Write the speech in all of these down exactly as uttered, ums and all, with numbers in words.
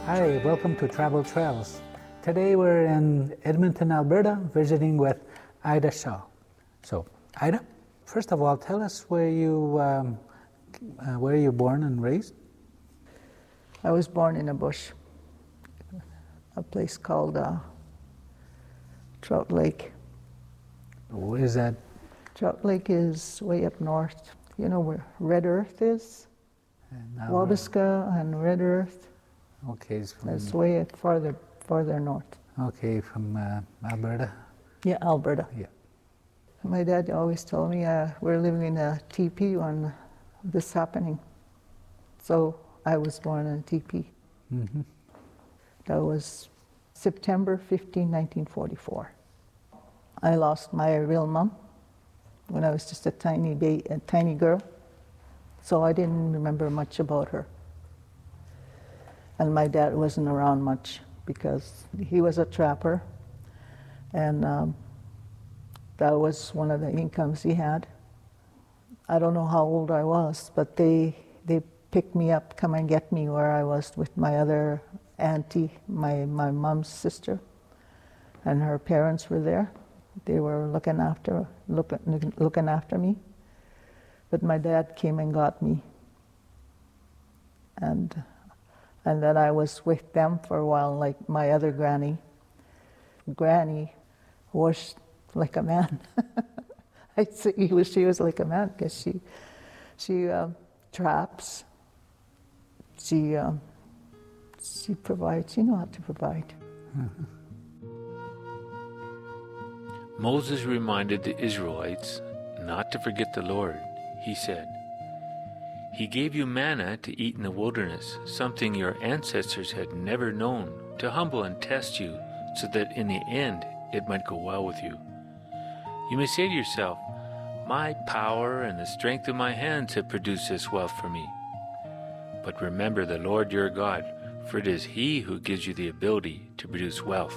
Hi, welcome to Travel Trails. Today we're in Edmonton, Alberta, visiting with Ida Shaw. So, Ida, first of all, tell us where you um, uh, where you born and raised. I was born in a bush, a place called uh, Trout Lake. Where is that? Trout Lake is way up north. You know where Red Earth is? And Wabasca and Red Earth. Okay, it's from, That's way farther farther north. okay, from uh, Alberta. Yeah, Alberta. Yeah. My dad always told me uh, we're living in a teepee when this happening. So I was born in a teepee. Mm-hmm. That was September fifteenth, nineteen forty-four. I lost my real mom when I was just a tiny ba- a tiny girl, so I didn't remember much about her. And my dad wasn't around much because he was a trapper, and um, that was one of the incomes he had. I don't know how old I was, but they they picked me up, come and get me where I was with my other auntie, my, my mom's sister, and her parents were there. They were looking after looking looking after me. But my dad came and got me, and and then I was with them for a while, like my other granny. Granny was like a man. I'd say he was, she was like a man because she she uh, traps. She uh, she provides. You know how to provide. Moses reminded the Israelites not to forget the Lord. He said, "He gave you manna to eat in the wilderness, something your ancestors had never known, to humble and test you, so that in the end it might go well with you. You may say to yourself, 'My power and the strength of my hands have produced this wealth for me.' But remember the Lord your God, for it is He who gives you the ability to produce wealth."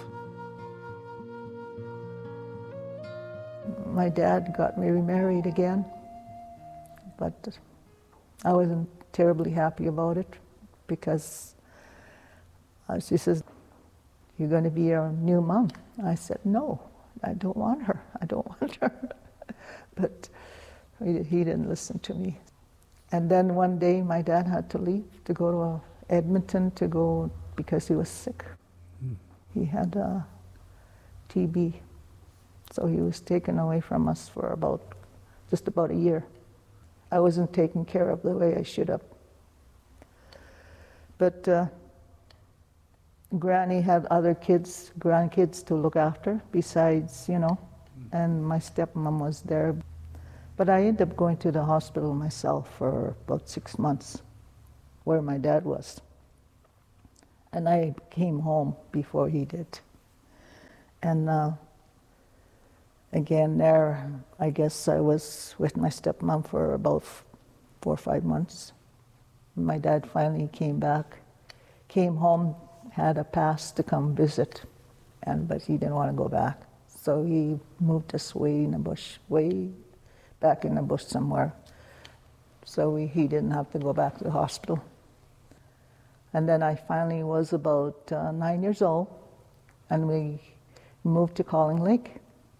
My dad got me remarried again, but I wasn't terribly happy about it because uh, she says, "You're going to be our new mom." I said, "No, I don't want her. I don't want her." But he, he didn't listen to me. And then one day my dad had to leave to go to Edmonton to go because he was sick. Mm. He had uh, T B. So he was taken away from us for about, just about a year. I wasn't taken care of the way I should have. But uh, Granny had other kids, grandkids to look after besides, you know, and my stepmom was there. But I ended up going to the hospital myself for about six months, where my dad was. And I came home before he did. And uh, again there, I guess I was with my stepmom for about four or five months. My dad finally came back, came home, had a pass to come visit, and but he didn't want to go back. So he moved us way in the bush, way back in the bush somewhere. So we, he didn't have to go back to the hospital. And then I finally was about uh, nine years old, and we moved to Calling Lake.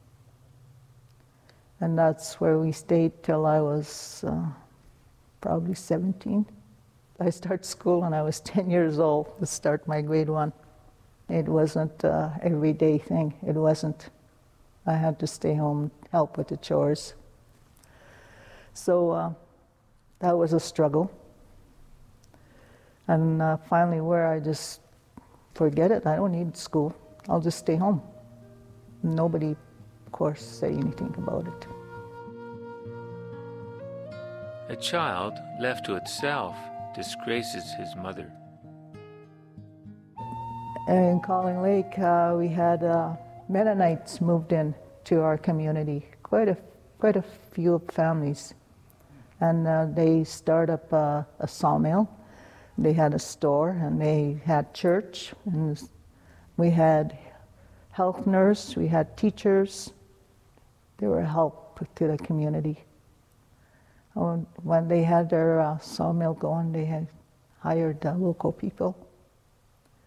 And that's where we stayed till I was uh, probably seventeen. I started school when I was ten years old to start my grade one. It wasn't an everyday thing. It wasn't. I had to stay home, help with the chores. So uh, that was a struggle. And uh, finally where I just, forget it, I don't need school. I'll just stay home. Nobody, of course, say anything about it. A child left to itself disgraces his mother. In Calling Lake, uh, we had uh, Mennonites moved in to our community, quite a quite a few families, and uh, they started up uh, a sawmill. They had a store, and they had church, and we had health nurse, we had teachers. They were a help to the community. When they had their uh, sawmill going, they had hired uh, local people.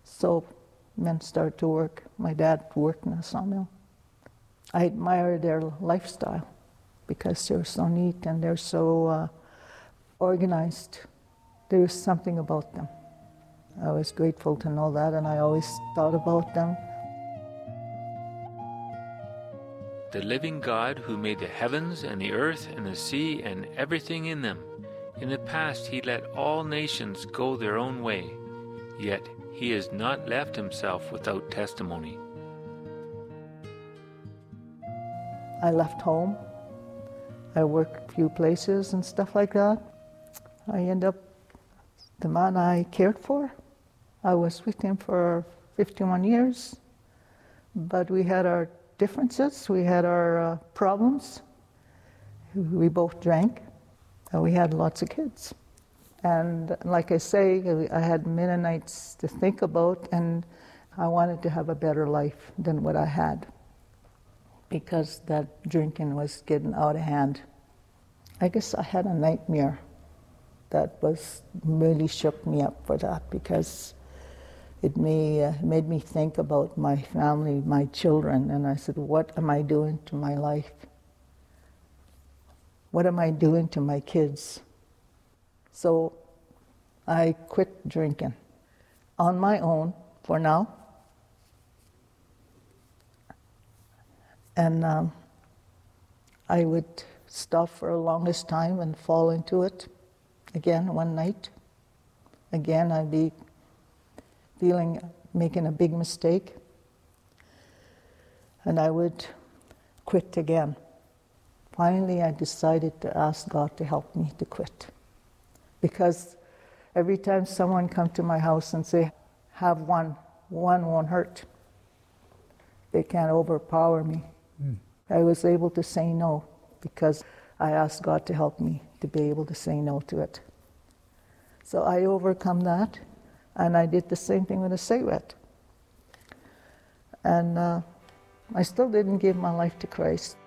So men start to work. My dad worked in a sawmill. I admire their lifestyle because they're so neat and they're so uh, organized. There's something about them. I was grateful to know that, and I always thought about them. The living God who made the heavens and the earth and the sea and everything in them. In the past he let all nations go their own way, yet he has not left himself without testimony. I left home. I worked a few places and stuff like that. I end up, the man I cared for, I was with him for fifty-one years, but we had our differences, we had our uh, problems. We both drank, and we had lots of kids. And like I say, I had many nights to think about, and I wanted to have a better life than what I had, because that drinking was getting out of hand. I guess I had a nightmare that was really shook me up for that, because it may, uh, made me think about my family, my children, and I said, what am I doing to my life? What am I doing to my kids? So I quit drinking on my own for now. And um, I would stop for the longest time and fall into it again one night. Again, I'd be feeling, making a big mistake. And I would quit again. Finally, I decided to ask God to help me to quit. Because every time someone come to my house and say, have one, one won't hurt. They can't overpower me. Mm. I was able to say no because I asked God to help me to be able to say no to it. So I overcome that, and I did the same thing with a cigarette. And uh, I still didn't give my life to Christ.